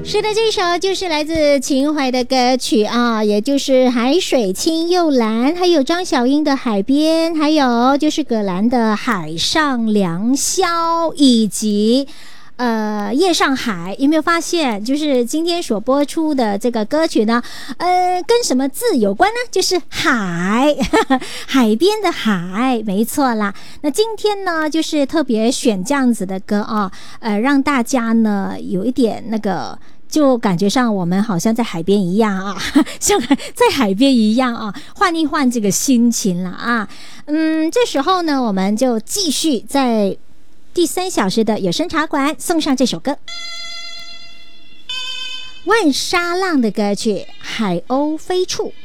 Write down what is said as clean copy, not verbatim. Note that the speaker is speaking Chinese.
是的，这首就是来自秦淮的歌曲啊，也就是海水清又蓝，还有张小英的海边，还有就是葛兰的海上良宵，以及夜上海。有没有发现就是今天所播出的这个歌曲呢跟什么字有关呢？就是海海边的海，没错啦。那今天呢就是特别选这样子的歌啊，让大家呢有一点那个就感觉上我们好像在海边一样啊，像在海边一样啊，换一换这个心情了啊。这时候呢我们就继续在第3小时的有声茶馆送上这首歌，万沙浪的歌曲《海鸥飞处》。